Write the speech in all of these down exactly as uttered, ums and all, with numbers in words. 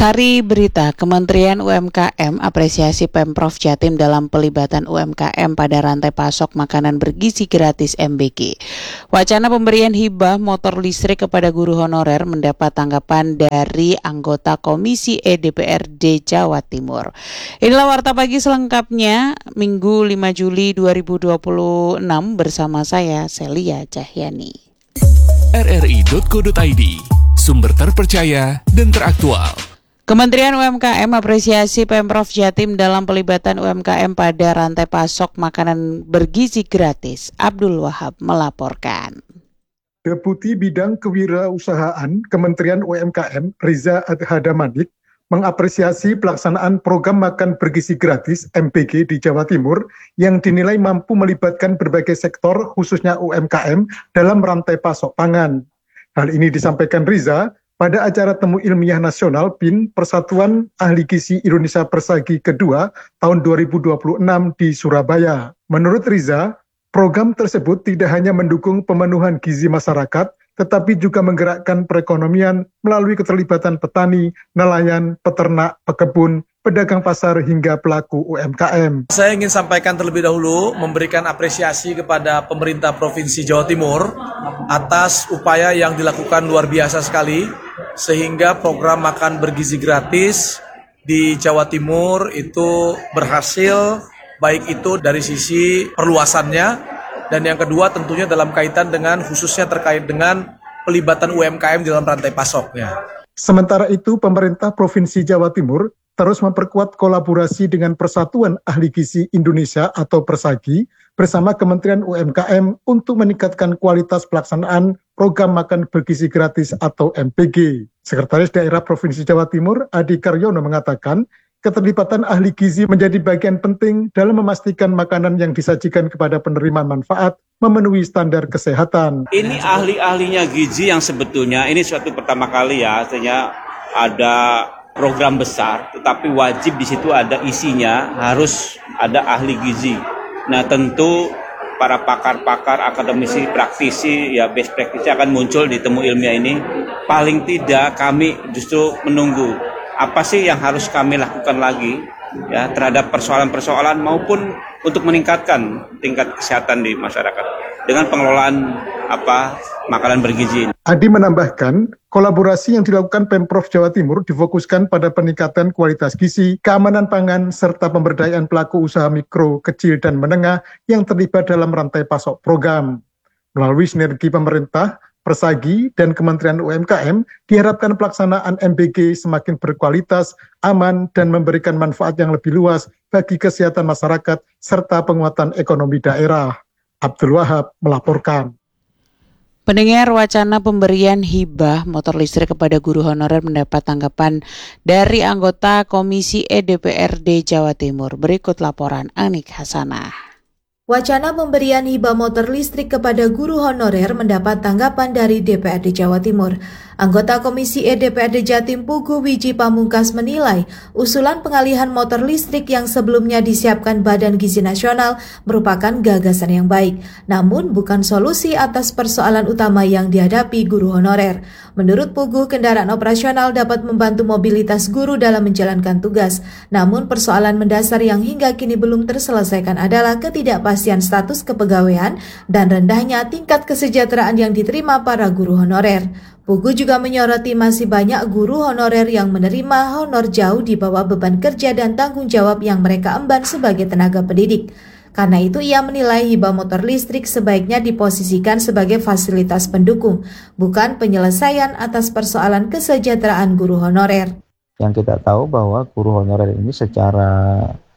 Sari berita, Kementerian U M K M apresiasi Pemprov Jatim dalam pelibatan U M K M pada rantai pasok makanan bergizi gratis M B G. Wacana pemberian hibah motor listrik kepada guru honorer mendapat tanggapan dari anggota Komisi E D P R D Jawa Timur. Inilah Warta Pagi selengkapnya, Minggu lima Juli dua ribu dua puluh enam bersama saya, Celia Cahyani. R R I titik co titik I D, sumber terpercaya dan teraktual. Kementerian U M K M apresiasi Pemprov Jatim dalam pelibatan U M K M pada rantai pasok makanan bergizi gratis. Abdul Wahab melaporkan. Deputi Bidang Kewirausahaan Kementerian U M K M Riza Adhadamanik mengapresiasi pelaksanaan program makan bergizi gratis M B G di Jawa Timur yang dinilai mampu melibatkan berbagai sektor khususnya U M K M dalam rantai pasok pangan. Hal ini disampaikan Riza pada acara Temu Ilmiah Nasional P I N Persatuan Ahli Gizi Indonesia Persagi kedua tahun dua ribu dua puluh enam di Surabaya. Menurut Riza, program tersebut tidak hanya mendukung pemenuhan gizi masyarakat, tetapi juga menggerakkan perekonomian melalui keterlibatan petani, nelayan, peternak, pekebun, pedagang pasar hingga pelaku U M K M. Saya ingin sampaikan terlebih dahulu memberikan apresiasi kepada pemerintah Provinsi Jawa Timur atas upaya yang dilakukan luar biasa sekali sehingga program makan bergizi gratis di Jawa Timur itu berhasil, baik itu dari sisi perluasannya dan yang kedua tentunya dalam kaitan dengan khususnya terkait dengan pelibatan U M K M di dalam rantai pasoknya. Sementara itu pemerintah Provinsi Jawa Timur terus memperkuat kolaborasi dengan Persatuan Ahli Gizi Indonesia atau Persagi bersama Kementerian U M K M untuk meningkatkan kualitas pelaksanaan program makan bergizi gratis atau M P G. Sekretaris Daerah Provinsi Jawa Timur Adi Karyono mengatakan, keterlibatan ahli gizi menjadi bagian penting dalam memastikan makanan yang disajikan kepada penerima manfaat memenuhi standar kesehatan. Ini ahli-ahlinya gizi yang sebetulnya ini suatu pertama kali ya, artinya ada program besar, tetapi wajib di situ ada isinya, harus ada ahli gizi. Nah tentu para pakar-pakar, akademisi, praktisi, ya best practice akan muncul di Temu Ilmiah ini. Paling tidak kami justru menunggu apa sih yang harus kami lakukan lagi ya terhadap persoalan-persoalan maupun untuk meningkatkan tingkat kesehatan di masyarakat dengan pengelolaan apa makanan bergizi. Adi menambahkan, kolaborasi yang dilakukan Pemprov Jawa Timur difokuskan pada peningkatan kualitas gizi, keamanan pangan, serta pemberdayaan pelaku usaha mikro, kecil, dan menengah yang terlibat dalam rantai pasok program. Melalui sinergi pemerintah, Persagi, dan Kementerian U M K M, diharapkan pelaksanaan M B G semakin berkualitas, aman, dan memberikan manfaat yang lebih luas bagi kesehatan masyarakat, serta penguatan ekonomi daerah. Abdul Wahab melaporkan. Pendengar, wacana pemberian hibah motor listrik kepada guru honorer mendapat tanggapan dari anggota Komisi E D P R D Jawa Timur. Berikut laporan Anik Hasanah. Wacana pemberian hibah motor listrik kepada guru honorer mendapat tanggapan dari D P R D Jawa Timur. Anggota Komisi E D P R D Jatim Pugu Wiji Pamungkas menilai usulan pengalihan motor listrik yang sebelumnya disiapkan Badan Gizi Nasional merupakan gagasan yang baik, namun bukan solusi atas persoalan utama yang dihadapi guru honorer. Menurut Pugu, kendaraan operasional dapat membantu mobilitas guru dalam menjalankan tugas, namun persoalan mendasar yang hingga kini belum terselesaikan adalah ketidakpastian status kepegawaian dan rendahnya tingkat kesejahteraan yang diterima para guru honorer. Pugu juga menyoroti masih banyak guru honorer yang menerima honor jauh di bawah beban kerja dan tanggung jawab yang mereka emban sebagai tenaga pendidik. Karena itu ia menilai hibah motor listrik sebaiknya diposisikan sebagai fasilitas pendukung, bukan penyelesaian atas persoalan kesejahteraan guru honorer. Yang kita tahu bahwa guru honorer ini secara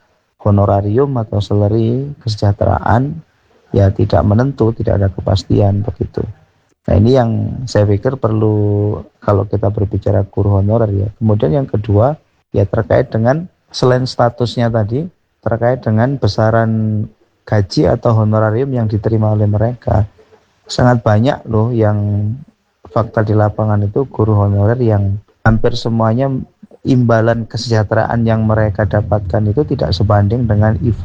honorarium atau salary kesejahteraan ya tidak menentu, tidak ada kepastian begitu. Nah ini yang saya pikir perlu kalau kita berbicara guru honorer ya. Kemudian yang kedua ya terkait dengan selain statusnya tadi, terkait dengan besaran gaji atau honorarium yang diterima oleh mereka. Sangat banyak loh yang fakta di lapangan itu guru honorer yang hampir semuanya imbalan kesejahteraan yang mereka dapatkan itu tidak sebanding dengan effort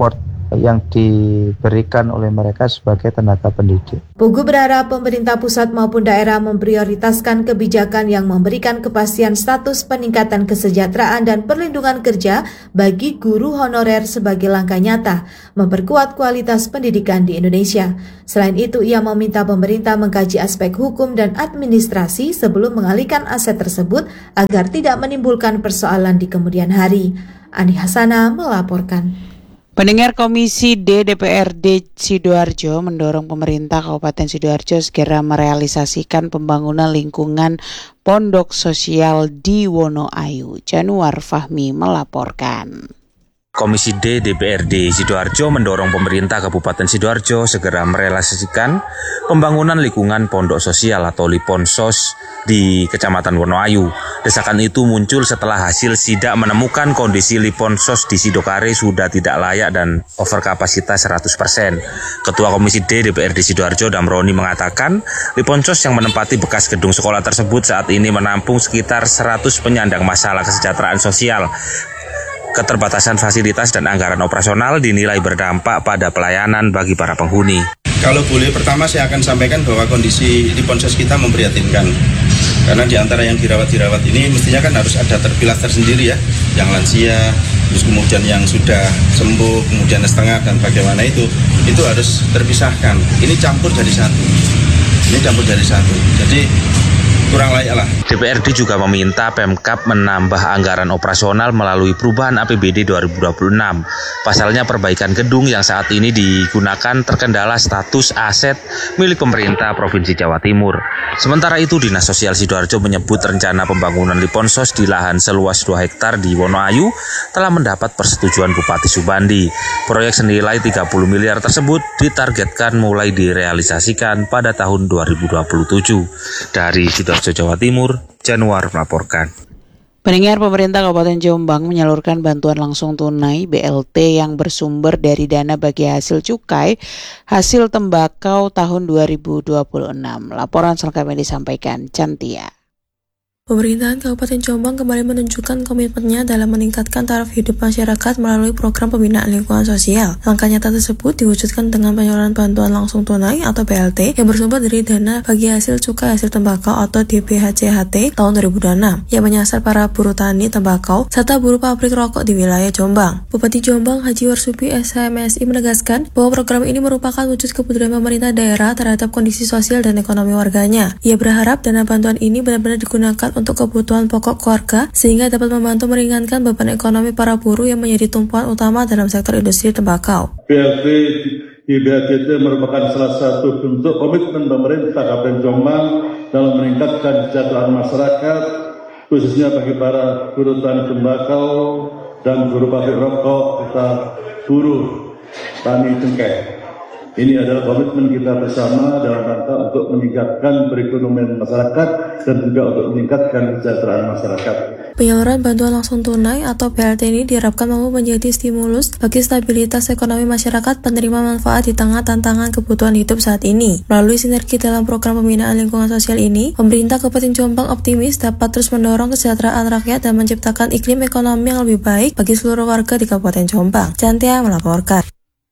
yang diberikan oleh mereka sebagai tenaga pendidik. Pugu berharap pemerintah pusat maupun daerah memprioritaskan kebijakan yang memberikan kepastian status peningkatan kesejahteraan dan perlindungan kerja bagi guru honorer sebagai langkah nyata memperkuat kualitas pendidikan di Indonesia. Selain itu, ia meminta pemerintah mengkaji aspek hukum dan administrasi sebelum mengalihkan aset tersebut agar tidak menimbulkan persoalan di kemudian hari. Ani Hasana melaporkan. Pendengar Komisi D D P R D Sidoarjo mendorong pemerintah Kabupaten Sidoarjo segera merealisasikan pembangunan lingkungan pondok sosial di Wonoayu. Januar Fahmi melaporkan. Komisi D D P R D Sidoarjo mendorong pemerintah Kabupaten Sidoarjo segera merealisasikan pembangunan lingkungan pondok sosial atau Liponsos di Kecamatan Wonoayu. Desakan itu muncul setelah hasil sidak menemukan kondisi Liponsos di Sidokare sudah tidak layak dan overkapasitas seratus persen. Ketua Komisi D D P R D Sidoarjo Damroni mengatakan, Liponsos yang menempati bekas gedung sekolah tersebut saat ini menampung sekitar seratus penyandang masalah kesejahteraan sosial. Keterbatasan fasilitas dan anggaran operasional dinilai berdampak pada pelayanan bagi para penghuni. Kalau boleh, pertama saya akan sampaikan bahwa kondisi Liponsos kita memprihatinkan. Karena di antara yang dirawat-dirawat ini mestinya kan harus ada terpilah tersendiri ya. Yang lansia, terus kemudian yang sudah sembuh, kemudian setengah dan bagaimana itu. Itu harus terpisahkan. Ini campur jadi satu. Ini campur jadi satu. Jadi kurang layak lah. D P R D juga meminta Pemkab menambah anggaran operasional melalui perubahan A P B D dua ribu dua puluh enam. Pasalnya perbaikan gedung yang saat ini digunakan terkendala status aset milik pemerintah Provinsi Jawa Timur. Sementara itu, Dinas Sosial Sidoarjo menyebut rencana pembangunan Liponsos di lahan seluas dua hektar di Wonoayu telah mendapat persetujuan Bupati Subandi. Proyek senilai tiga puluh miliar tersebut ditargetkan mulai direalisasikan pada tahun dua ribu dua puluh tujuh. Dari Sidoarjo, Jawa Timur, Januar melaporkan. Pendengar, pemerintah Kabupaten Jombang menyalurkan bantuan langsung tunai B L T yang bersumber dari dana bagi hasil cukai hasil tembakau tahun dua ribu dua puluh enam. Laporan selengkapnya disampaikan Cantia. Pemerintahan Kabupaten Jombang kembali menunjukkan komitmennya dalam meningkatkan taraf hidup masyarakat melalui program pembinaan lingkungan sosial. Langkah nyata tersebut diwujudkan dengan penyaluran bantuan langsung tunai atau B L T yang bersumber dari dana bagi hasil cukai hasil tembakau atau D B H C H T tahun dua ribu dua puluh enam yang menyasar para buruh tani tembakau serta buruh pabrik rokok di wilayah Jombang. Bupati Jombang Haji Warsubi S H M S I menegaskan bahwa program ini merupakan wujud kepedulian pemerintah daerah terhadap kondisi sosial dan ekonomi warganya. Ia berharap dana bantuan ini benar-benar digunakan untuk kebutuhan pokok keluarga sehingga dapat membantu meringankan beban ekonomi para buruh yang menjadi tumpuan utama dalam sektor industri tembakau. B L T di B H C T merupakan salah satu bentuk komitmen pemerintah Kabupaten Jombang dalam meningkatkan kesejahteraan masyarakat, khususnya bagi para buruh tani tembakau dan buruh pabrik rokok serta buruh tani cengkeh. Ini adalah komitmen kita bersama dalam rangka untuk meningkatkan perekonomian masyarakat dan juga untuk meningkatkan kesejahteraan masyarakat. Penyaluran bantuan langsung tunai atau B L T ini diharapkan mampu menjadi stimulus bagi stabilitas ekonomi masyarakat penerima manfaat di tengah tantangan kebutuhan hidup saat ini. Melalui sinergi dalam program pembinaan lingkungan sosial ini, pemerintah Kabupaten Jombang optimis dapat terus mendorong kesejahteraan rakyat dan menciptakan iklim ekonomi yang lebih baik bagi seluruh warga di Kabupaten Jombang. Cantia melaporkan.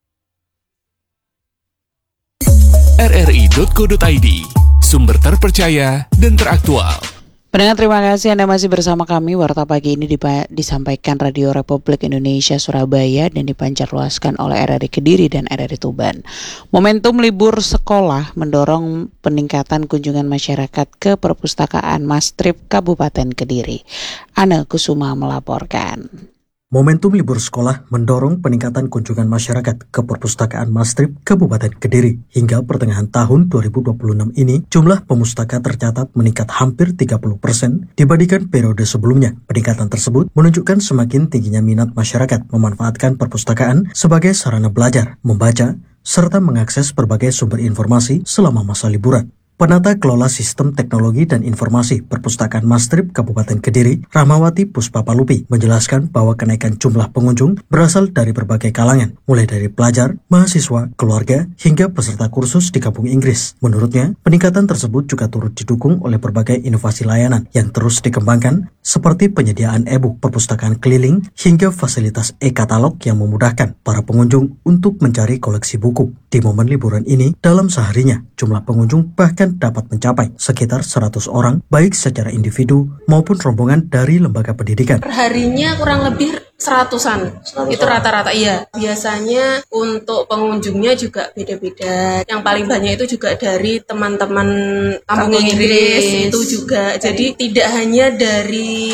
R R I dot co dot I D, sumber terpercaya dan teraktual. Pendengar, terima kasih Anda masih bersama kami. Warta pagi ini dipa- disampaikan Radio Republik Indonesia Surabaya dan dipancarluaskan oleh R R I Kediri dan R R I Tuban. Momentum libur sekolah mendorong peningkatan kunjungan masyarakat ke perpustakaan Mastrip Kabupaten Kediri. Ana Kusuma melaporkan. Momentum libur sekolah mendorong peningkatan kunjungan masyarakat ke perpustakaan Mastrip Kabupaten Kediri. Hingga pertengahan tahun dua ribu dua puluh enam ini, jumlah pemustaka tercatat meningkat hampir tiga puluh persen dibandingkan periode sebelumnya. Peningkatan tersebut menunjukkan semakin tingginya minat masyarakat memanfaatkan perpustakaan sebagai sarana belajar, membaca, serta mengakses berbagai sumber informasi selama masa liburan. Penata Kelola Sistem Teknologi dan Informasi Perpustakaan Mastrip Kabupaten Kediri, Rahmawati Puspapalupi, menjelaskan bahwa kenaikan jumlah pengunjung berasal dari berbagai kalangan, mulai dari pelajar, mahasiswa, keluarga, hingga peserta kursus di kampung Inggris. Menurutnya, peningkatan tersebut juga turut didukung oleh berbagai inovasi layanan yang terus dikembangkan, seperti penyediaan e-book perpustakaan keliling hingga fasilitas e-katalog yang memudahkan para pengunjung untuk mencari koleksi buku. Di momen liburan ini, dalam seharinya, jumlah pengunjung bahkan dapat mencapai sekitar seratus orang, baik secara individu maupun rombongan dari lembaga pendidikan. Perharinya kurang lebih seratusan, itu rata-rata iya. Biasanya untuk pengunjungnya juga beda-beda. Yang paling banyak itu juga dari teman-teman kampung Inggris, itu juga. Jadi tidak hanya dari